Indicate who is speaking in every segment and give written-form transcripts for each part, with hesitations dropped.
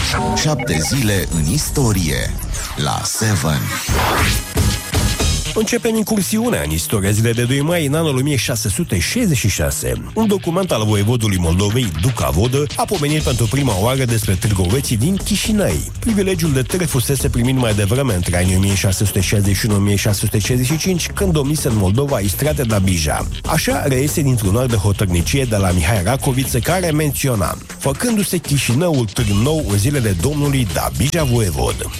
Speaker 1: 7 zile în istorie la 7.
Speaker 2: Începem incursiunea în istoria zilei de 2 mai în anul 1666. Un document al voievodului Moldovei, Duca Vodă, a pomenit pentru prima oară despre târgoveții din Chișinăi. Privilegiul de târg fusese primit mai devreme între anii 1661-1665, când domnise în Moldova Istrate Dabija. Așa reiese dintr-un ar de hotărnicie de la Mihai Racoviță, care menționa: făcându-se Chișinăul târg nou în zilele domnului Dabija voievod.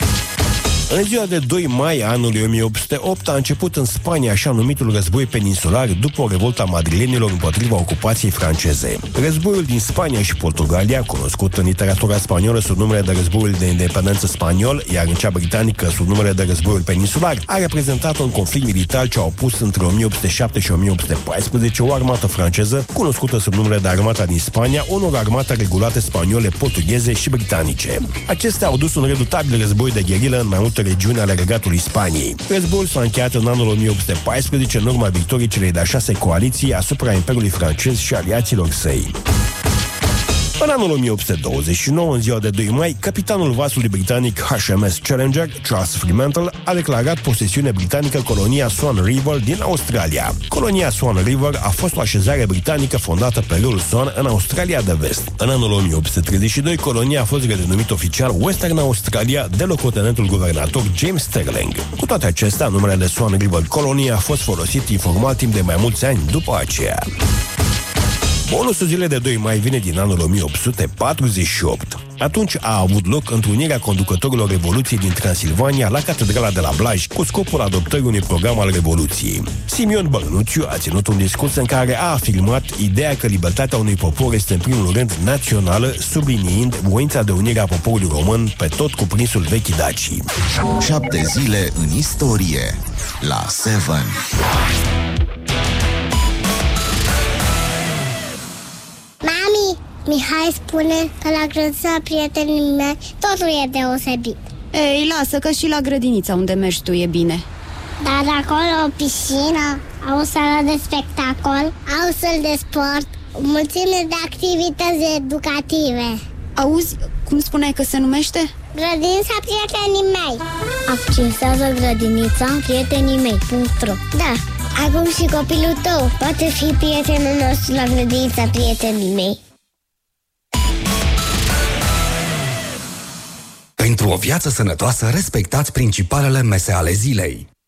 Speaker 2: În ziua de 2 mai anului 1808 a început în Spania așa numitul război peninsular după o revoltă a madrilenilor împotriva ocupației franceze. Războiul din Spania și Portugalia, cunoscut în literatura spaniolă sub numele de războiul de independență spaniol, iar în cea britanică sub numele de războiul peninsular, a reprezentat un conflict militar ce a opus între 1807 și 1814 o armată franceză, cunoscută sub numele de Armata din Spania, unor armate regulate spaniole, portugheze și britanice. Acestea au dus un redutabil război de gherilă în mai multe regiuni ale regatului Spaniei. Războiul s-a încheiat în anul 1814 în urma victoriei celei de-a 6 coaliții asupra Imperiului francez și aliaților săi. În anul 1829, în ziua de 2 mai, capitanul vasului britanic HMS Challenger, Charles Fremantle, a declarat posesiune britanică colonia Swan River din Australia. Colonia Swan River a fost o așezare britanică fondată pe râul Swan în Australia de Vest. În anul 1832, colonia a fost redenumită oficial Western Australia de locotenentul guvernator James Sterling. Cu toate acestea, numele de Swan River Colony a fost folosit informal timp de mai mulți ani după aceea. Bonusul zilei de 2 mai vine din anul 1848. Atunci a avut loc întrunirea conducătorilor Revoluției din Transilvania la Catedrala de la Blaj, cu scopul adoptării unui program al Revoluției. Simeon Bărnuțiu a ținut un discurs în care a afirmat ideea că libertatea unui popor este în primul rând națională, subliniind voința de unire a poporului român pe tot cuprinsul vechii Dacii.
Speaker 1: 7 zile în istorie la 7.
Speaker 3: Mihai spune că la grădinița prietenii mei totul e deosebit.
Speaker 4: Ei, lasă că și la grădinița unde mergi tu e bine.
Speaker 3: Dar acolo o piscină, au o sală de spectacol, au săli de sport, o mulțime de activități educative.
Speaker 4: Auzi, cum spuneai că se numește?
Speaker 3: Grădinița prietenii mei. Accesează grădinița prietenii mei.ro. Da, acum și copilul tău poate fi prietenul nostru la grădinița prietenii mei.
Speaker 5: Pentru o viață sănătoasă, respectați principalele mese ale zilei.